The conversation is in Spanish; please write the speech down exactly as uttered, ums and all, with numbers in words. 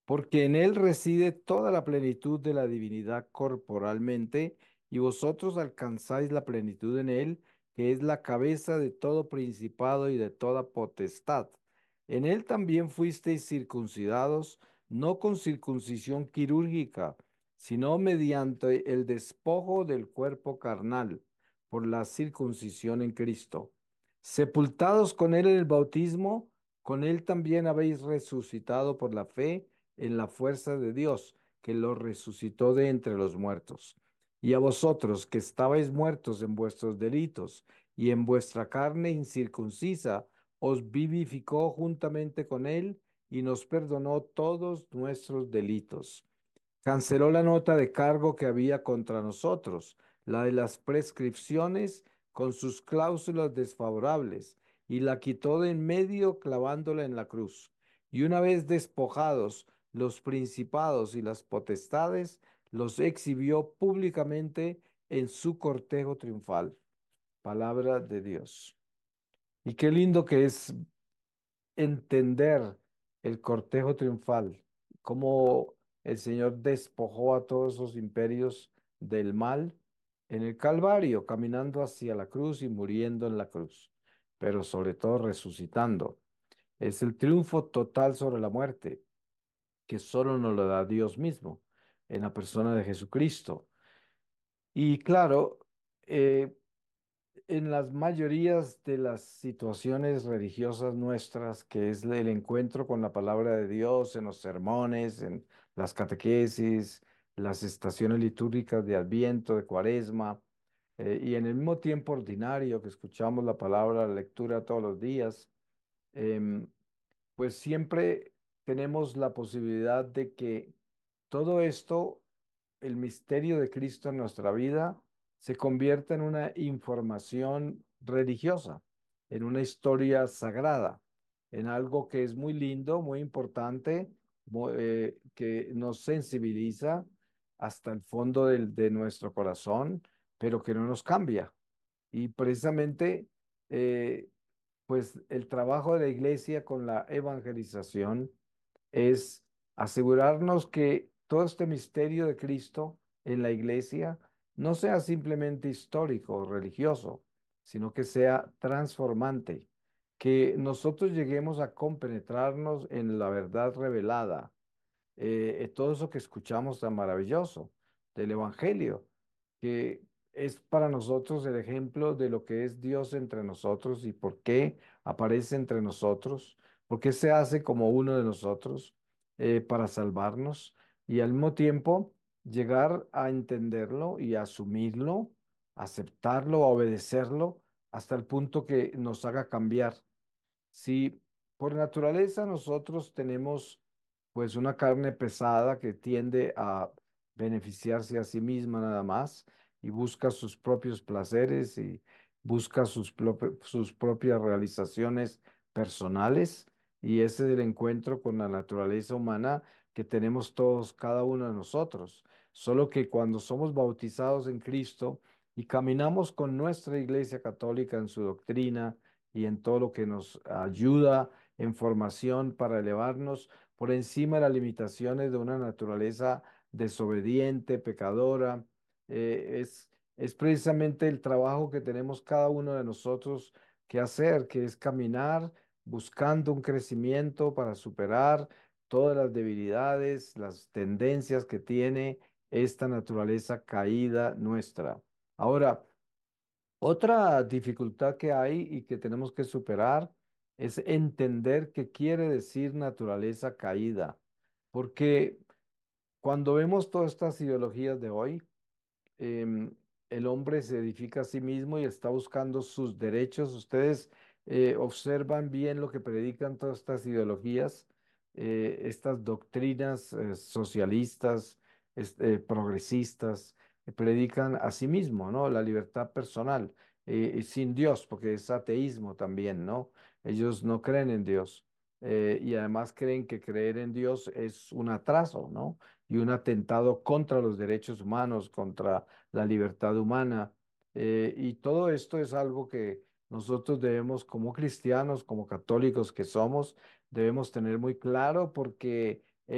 porque en él reside toda la plenitud de la divinidad corporalmente, y vosotros alcanzáis la plenitud en él, que es la cabeza de todo principado y de toda potestad. En él también fuisteis circuncidados, no con circuncisión quirúrgica, sino mediante el despojo del cuerpo carnal, por la circuncisión en Cristo. Sepultados con él en el bautismo, con él también habéis resucitado por la fe en la fuerza de Dios, que lo resucitó de entre los muertos. Y a vosotros que estabais muertos en vuestros delitos y en vuestra carne incircuncisa, os vivificó juntamente con él y nos perdonó todos nuestros delitos. Canceló la nota de cargo que había contra nosotros, la de las prescripciones con sus cláusulas desfavorables, y la quitó de en medio clavándola en la cruz. Y una vez despojados los principados y las potestades, los exhibió públicamente en su cortejo triunfal. Palabra de Dios. Y qué lindo que es entender el cortejo triunfal, cómo el Señor despojó a todos esos imperios del mal en el Calvario, caminando hacia la cruz y muriendo en la cruz, pero sobre todo resucitando. Es el triunfo total sobre la muerte, que solo nos lo da Dios mismo en la persona de Jesucristo. Y claro, eh, en las mayorías de las situaciones religiosas nuestras, que es el encuentro con la palabra de Dios, en los sermones, en las catequesis, las estaciones litúrgicas de Adviento, de Cuaresma, eh, y en el mismo tiempo ordinario que escuchamos la palabra, la lectura todos los días, em, pues siempre tenemos la posibilidad de que todo esto, el misterio de Cristo en nuestra vida, se convierta en una información religiosa, en una historia sagrada, en algo que es muy lindo, muy importante, mu- eh, que nos sensibiliza hasta el fondo del- de nuestro corazón, pero que no nos cambia. Y precisamente, eh, pues el trabajo de la iglesia con la evangelización es asegurarnos que todo este misterio de Cristo en la iglesia no sea simplemente histórico o religioso, sino que sea transformante, que nosotros lleguemos a compenetrarnos en la verdad revelada, eh, eh, todo eso que escuchamos tan maravilloso del Evangelio, que es para nosotros el ejemplo de lo que es Dios entre nosotros y por qué aparece entre nosotros, por qué se hace como uno de nosotros, eh, para salvarnos, y al mismo tiempo llegar a entenderlo y a asumirlo, aceptarlo, a obedecerlo, hasta el punto que nos haga cambiar. Si por naturaleza nosotros tenemos pues una carne pesada que tiende a beneficiarse a sí misma nada más y busca sus propios placeres y busca sus, propi- sus propias realizaciones personales, y ese es el encuentro con la naturaleza humana que tenemos todos, cada uno de nosotros. Solo que cuando somos bautizados en Cristo y caminamos con nuestra Iglesia Católica en su doctrina, y en todo lo que nos ayuda en formación para elevarnos por encima de las limitaciones de una naturaleza desobediente, pecadora. Eh, es, es precisamente el trabajo que tenemos cada uno de nosotros que hacer, que es caminar buscando un crecimiento para superar todas las debilidades, las tendencias que tiene esta naturaleza caída nuestra. Ahora, otra dificultad que hay y que tenemos que superar es entender qué quiere decir naturaleza caída, porque cuando vemos todas estas ideologías de hoy, em, el hombre se edifica a sí mismo y está buscando sus derechos. Ustedes eh, observan bien lo que predican todas estas ideologías, eh, estas doctrinas eh, socialistas, es- eh, progresistas, eh, predican a sí mismo, ¿no? La libertad personal, eh, y sin Dios, porque es ateísmo también, ¿no? Ellos no creen en Dios. Eh, y además creen que creer en Dios es un atraso, ¿no? Y un atentado contra los derechos humanos, contra la libertad humana. Eh, y todo esto es algo que nosotros debemos, como cristianos, como católicos que somos, debemos tener muy claro, porque